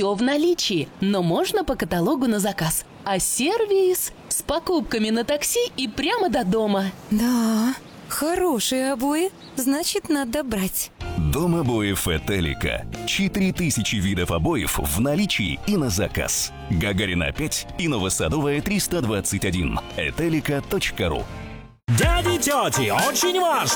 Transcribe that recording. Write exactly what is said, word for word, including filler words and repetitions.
все в наличии, но можно по каталогу на заказ. А сервис с покупками на такси и прямо до дома. Да, хорошие обои, значит, надо брать. Дом обоев Этелика. четыре тысячи видов обоев в наличии и на заказ. Гагарина пять и Новосадовая триста двадцать один. этелика точка ру. Дяди, тети, очень важно!